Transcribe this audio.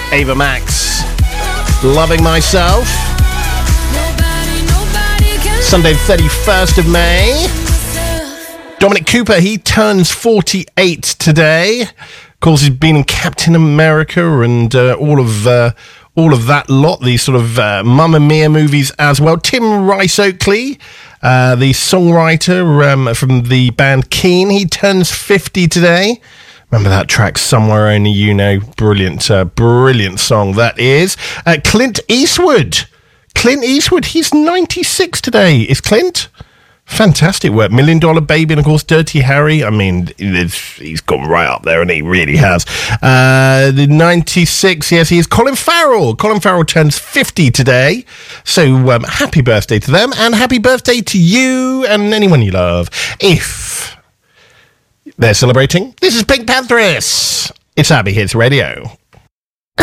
Ava Max, Loving Myself. Sunday, 31st of May. Dominic Cooper, he turns 48 today. Of course, he's been in Captain America and all of that lot, these sort of Mamma Mia movies as well. Tim Rice-Oakley, the songwriter from the band Keane, he turns 50 today. Remember that track, Somewhere Only You Know? Brilliant, brilliant song that is. Clint Eastwood. Clint Eastwood, he's 96 today. Is Clint? Fantastic work. $1 Million Baby and, of course, Dirty Harry. I mean, he's gone right up there, and he really has. The 96, yes, he is. Colin Farrell. Colin Farrell turns 50 today. So happy birthday to them, and happy birthday to you and anyone you love. If they're celebrating, this is Pink Panthers. It's Abbey Hits Radio.